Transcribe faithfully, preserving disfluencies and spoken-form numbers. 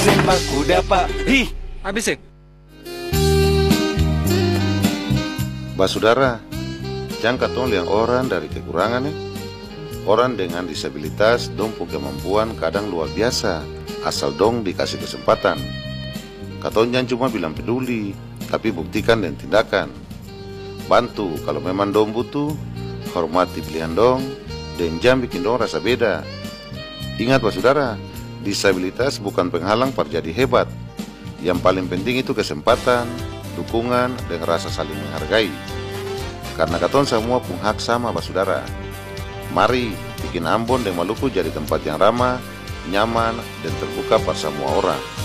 Sembah kuda pak. Hi, habis ya? Basudara, jangan katong liang orang dari kekurangan nih. Orang dengan disabilitas dong punya kemampuan kadang luar biasa, asal dong dikasih kesempatan. Katong jangan cuma bilang peduli, tapi buktikan dan tindakan. Bantu kalau memang dong butuh, hormati pilihan dong, dan jangan bikin dong rasa beda. Ingat basudara, disabilitas bukan penghalang perjadi hebat. Yang paling penting itu kesempatan, dukungan, dan rasa saling menghargai. Karena katong semua punya hak sama basudara. Mari bikin Ambon dan Maluku jadi tempat yang ramah, nyaman, dan terbuka pada semua orang.